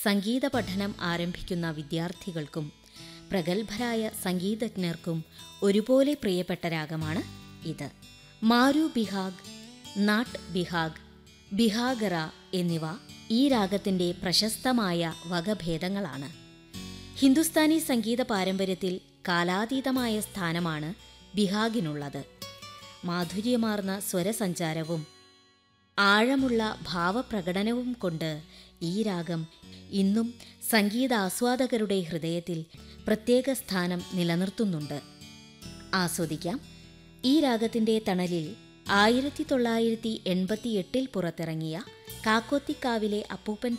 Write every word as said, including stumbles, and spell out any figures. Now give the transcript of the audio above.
സംഗീത പഠനം ആരംഭിക്കുന്ന വിദ്യാർത്ഥികൾക്കും പ്രഗത്ഭരായ സംഗീതജ്ഞർക്കും ഒരുപോലെ പ്രിയപ്പെട്ട രാഗമാണ് ഇത്. മാരു ബിഹാഗ്, നാട്ട് ബിഹാഗ്, ബിഹാഗറ എന്നിവ ഈ രാഗത്തിൻ്റെ പ്രശസ്തമായ വകഭേദങ്ങളാണ്. ഹിന്ദുസ്ഥാനി സംഗീത പാരമ്പര്യത്തിൽ കാലാതീതമായ സ്ഥാനമാണ് ബിഹാഗിനുള്ളത്. മാധുര്യമാർന്ന സ്വരസഞ്ചാരവും ആഴമുള്ള ഭാവപ്രകടനവും കൊണ്ട് ഈ രാഗം ഇന്നും സംഗീതാസ്വാദകരുടെ ഹൃദയത്തിൽ പ്രത്യേക സ്ഥാനം നിലനിർത്തുന്നുണ്ട്. ആസ്വദിക്കാം. ഈ രാഗത്തിൻ്റെ തണലിൽ ആയിരത്തി തൊള്ളായിരത്തി എൺപത്തി എട്ടിൽ പുറത്തിറങ്ങിയ കാക്കോത്തിക്കാവിലെ അപ്പൂപ്പൻ